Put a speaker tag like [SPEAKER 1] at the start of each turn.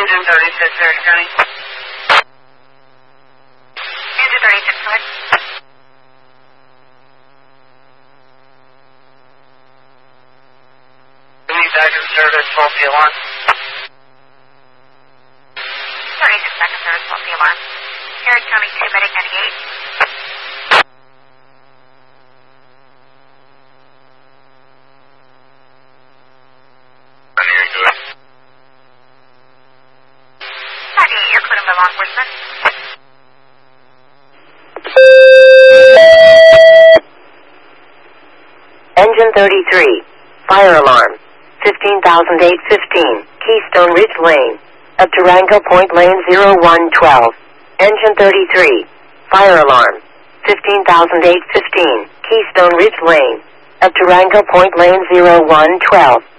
[SPEAKER 1] Engine 36, Harris County.
[SPEAKER 2] Engine 36, go ahead.
[SPEAKER 1] We need active service, fault the alarm.
[SPEAKER 2] 36 seconds, service, fault the alarm. Harris County 2, medic 98. You're clear by law enforcement.
[SPEAKER 3] Engine 33. Fire alarm. 15,815. Keystone Ridge Lane. Up to Wrangell Point Lane 0112. Engine 33. Fire alarm. 15,815. Keystone Ridge Lane. Up to Wrangell Point Lane 0112.